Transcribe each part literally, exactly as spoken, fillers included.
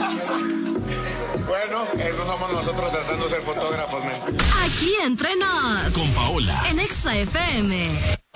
Bueno, eso somos nosotros tratando de ser fotógrafos, men. Aquí entre nos. Con Paola. En Exa F M.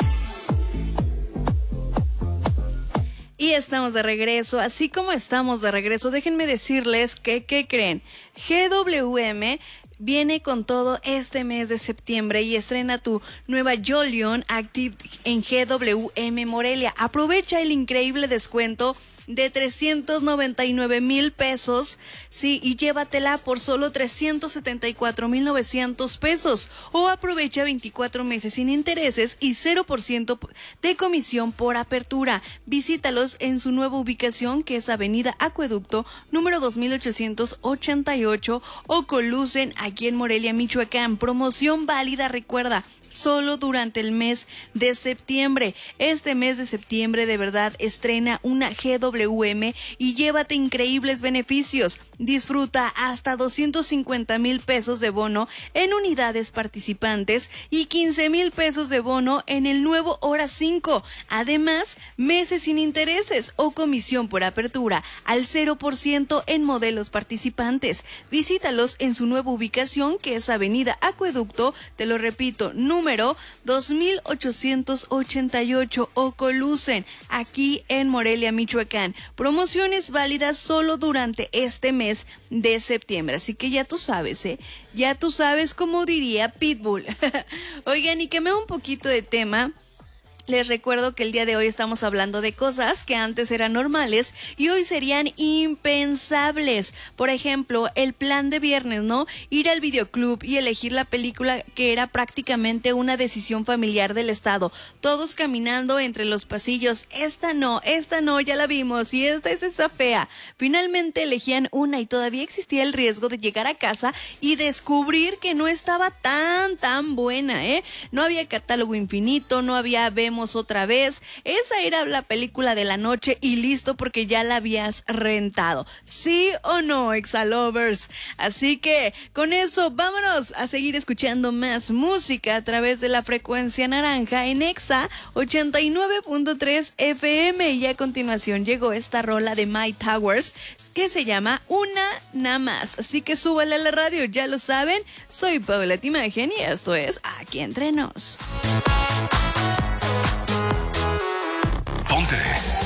Y estamos de regreso, así como estamos de regreso, déjenme decirles que, ¿qué creen? G W M viene con todo este mes de septiembre y estrena tu nueva Jolion Active en G W M Morelia. Aprovecha el increíble descuento de trescientos noventa y nueve mil pesos, sí, y llévatela por solo trescientos setenta y cuatro mil novecientos pesos, o aprovecha veinticuatro meses sin intereses y cero por ciento de comisión por apertura. Visítalos en su nueva ubicación, que es Avenida Acueducto, número dos mil ochocientos ochenta y ocho, o Colucen, aquí en Morelia, Michoacán. Promoción válida, recuerda, solo durante el mes de septiembre. Este mes de septiembre de verdad estrena una G W M y llévate increíbles beneficios. Disfruta hasta doscientos cincuenta mil pesos de bono en unidades participantes y quince mil pesos de bono en el nuevo Hora cinco. Además, meses sin intereses o comisión por apertura al cero por ciento en modelos participantes. Visítalos en su nueva ubicación, que es Avenida Acueducto, te lo repito, número dos mil ochocientos ochenta y ocho, o Colucen, aquí en Morelia, Michoacán. Promociones válidas solo durante este mes de septiembre, así que ya tú sabes, ¿eh? Ya tú sabes, como diría Pitbull. Oigan, y que me da un poquito de tema. Les recuerdo que el día de hoy estamos hablando de cosas que antes eran normales y hoy serían impensables. Por ejemplo, el plan de viernes, ¿no? Ir al videoclub y elegir la película, que era prácticamente una decisión familiar del Estado. Todos caminando entre los pasillos. Esta no, esta no, ya la vimos, y esta, esta está fea. Finalmente elegían una y todavía existía el riesgo de llegar a casa y descubrir que no estaba tan, tan buena, ¿eh? No había catálogo infinito, no había vemos otra vez. Esa era la película de la noche y listo, porque ya la habías rentado. ¿Sí o no, Exalovers? Así que con eso vámonos a seguir escuchando más música a través de la frecuencia naranja en Exa ochenta y nueve punto tres F M. Y a continuación llegó esta rola de My Towers que se llama Una Nada Más. Así que súbale a la radio, ya lo saben. Soy Paola Timagen y esto es Aquí Entre Nos.